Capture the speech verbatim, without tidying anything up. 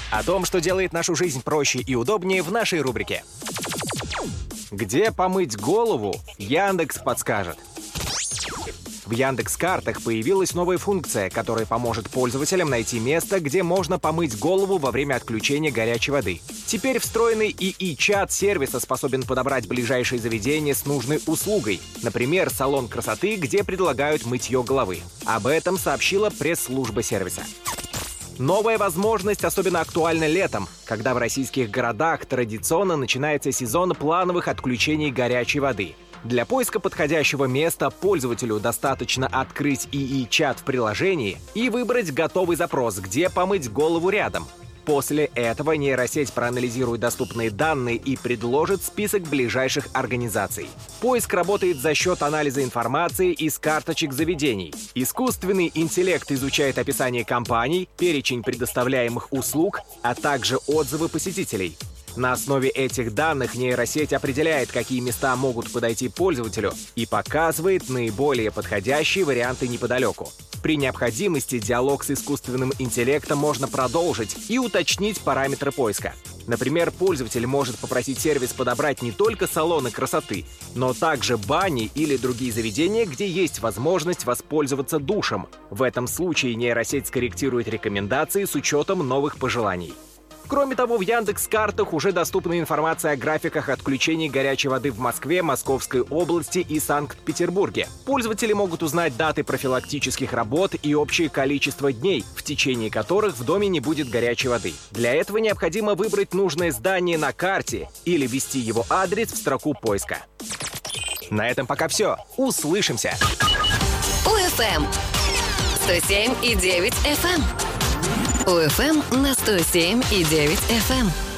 О том, что делает нашу жизнь проще и удобнее, в нашей рубрике. Где помыть голову, Яндекс подскажет. В Яндекс.Картах появилась новая функция, которая поможет пользователям найти место, где можно помыть голову во время отключения горячей воды. Теперь встроенный ИИ-чат сервиса способен подобрать ближайшее заведение с нужной услугой, например, салон красоты, где предлагают мытье головы. Об этом сообщила пресс-служба сервиса. Новая возможность особенно актуальна летом, когда в российских городах традиционно начинается сезон плановых отключений горячей воды. Для поиска подходящего места пользователю достаточно открыть ИИ-чат в приложении и выбрать готовый запрос, где помыть голову рядом. После этого нейросеть проанализирует доступные данные и предложит список ближайших организаций. Поиск работает за счет анализа информации из карточек заведений. Искусственный интеллект изучает описание компаний, перечень предоставляемых услуг, а также отзывы посетителей. На основе этих данных нейросеть определяет, какие места могут подойти пользователю, и показывает наиболее подходящие варианты неподалеку. При необходимости диалог с искусственным интеллектом можно продолжить и уточнить параметры поиска. Например, пользователь может попросить сервис подобрать не только салоны красоты, но также бани или другие заведения, где есть возможность воспользоваться душем. В этом случае нейросеть скорректирует рекомендации с учетом новых пожеланий. Кроме того, в Яндекс.Картах уже доступна информация о графиках отключений горячей воды в Москве, Московской области и Санкт-Петербурге. Пользователи могут узнать даты профилактических работ и общее количество дней, в течение которых в доме не будет горячей воды. Для этого необходимо выбрать нужное здание на карте или ввести его адрес в строку поиска. На этом пока все. Услышимся! УФМ сто семь и девять эф эм. УФМ на сто семь и девять эф эм.